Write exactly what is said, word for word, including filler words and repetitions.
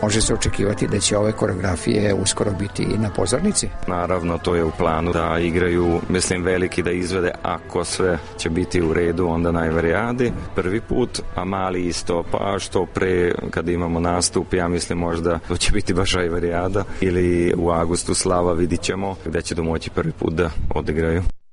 može se očekivati da će ove koreografije uskoro biti i na pozornici? Naravno, to je u planu da igraju, mislim, veliki da izvede, ako sve će biti u redu, onda na Iverijadi prvi put, a mali isto, pa što pre kad imamo nastup, ja mislim možda to će biti baš Iverijada ili u avgustu Slava, vidit ćemo gde će domoći prvi put da odigraju.